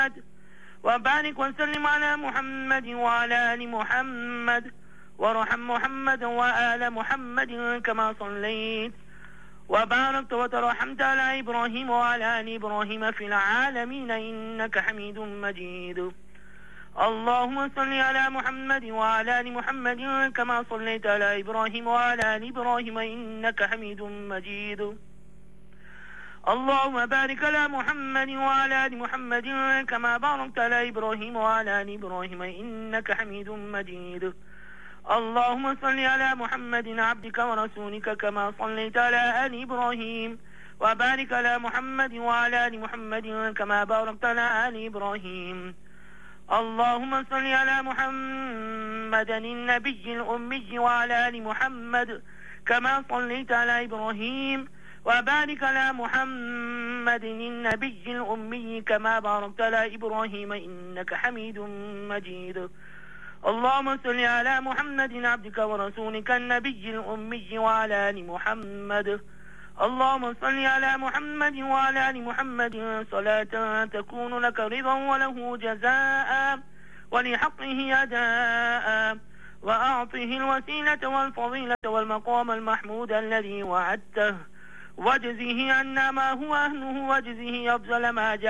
وبارك وسلم على محمد وعلى آل محمد وارحم محمد وآل محمد كما صليت وباركت وترحمت على إبراهيم وعلى آل إبراهيم في العالمين إنك حميد مجيد. اللهم صل على محمد وعلى آل محمد كما صليت على إبراهيم وعلى آل إبراهيم إنك حميد مجيد. اللهم بارك على محمد وعلى آل محمد كما باركت على إبراهيم وعلى آل إبراهيم إنك حميد مجيد. اللهم صل على محمد عبدك ورسولك كما صليت على آل إبراهيم وبارك على محمد وعلى آل محمد كما باركت على آل إبراهيم. اللهم صل على محمد النبي الأمي وعلى آل محمد كما صليت على إبراهيم وبارك على محمد النبي الأمي كما باركت على إبراهيم إنك حميد مجيد. اللهم صل على محمد عبدك ورسولك النبي الأمي وعلى آل محمد. اللهم صل على محمد وعلى آل محمد صلاة تكون لك رضا وله جزاء ولحقه أداء وأعطه الوسيلة والفضيلة والمقام المحمود الذي وعدته واجزه عنا ما هو أهله واجزه أفضل ما جاء